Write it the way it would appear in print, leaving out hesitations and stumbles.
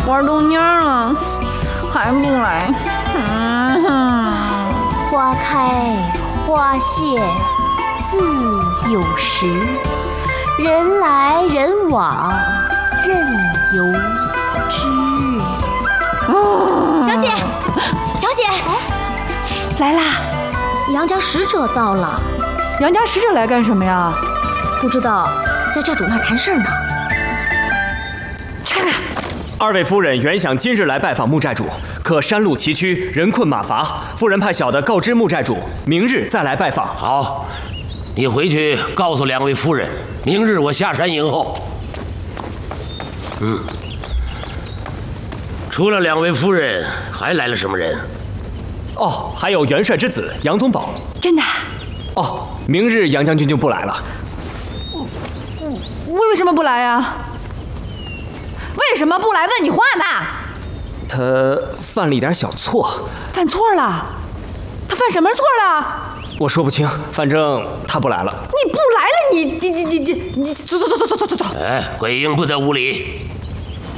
玩动蔫了，还不来。 花开花谢自有时，人来人往任由之。小姐，小姐， 来啦！ 杨家使者到了。 杨家使者来干什么呀？ 不知道，在寨主那儿谈事儿呢。 去看看。 二位夫人原想今日来拜访穆寨主，可山路崎岖，人困马乏，夫人派小的告知穆寨主，明日再来拜访。 好，你回去告诉两位夫人，明日我下山迎候。除了两位夫人，还来了什么人？ 哦，还有元帅之子杨宗保。 真的？ 哦，明日杨将军就不来了。 为什么不来呀？为什么不来？问你话呢？ 他犯了一点小错。 犯错了？他犯什么错了？ 我说不清，反正他不来了。 你不来了，你走。 哎，鬼婴不得无礼。